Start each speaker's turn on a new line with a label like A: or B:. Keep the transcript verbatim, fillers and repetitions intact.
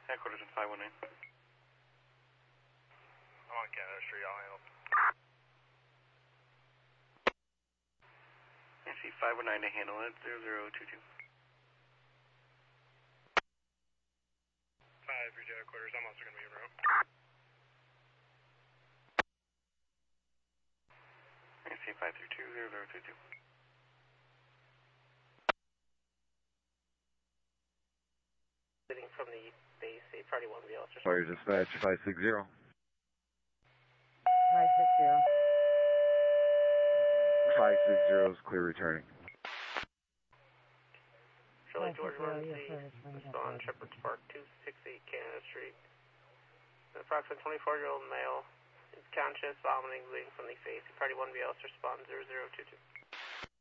A: Headquarters in five one nine.
B: I'm on Canada Street, I'll handle.
A: I see five one nine to handle it, zero zero two two.
B: five three two headquarters, I'm also going to be en route.
A: I see five three two, zero zero two two.
C: Sitting from the base, eight party one V L.
D: Fire dispatch five six zero.
E: five six zero.
D: five six zero is clear returning.
C: Charlie
E: five
C: George
E: six zero,
C: Emergency,
E: yes, sir, it's running
C: on
E: up.
C: Shepherd's Park, two sixty Canada Street. An approximate twenty-four-year-old male is conscious, vomiting, bleeding from the face. Party one V L, respond zero zero two two.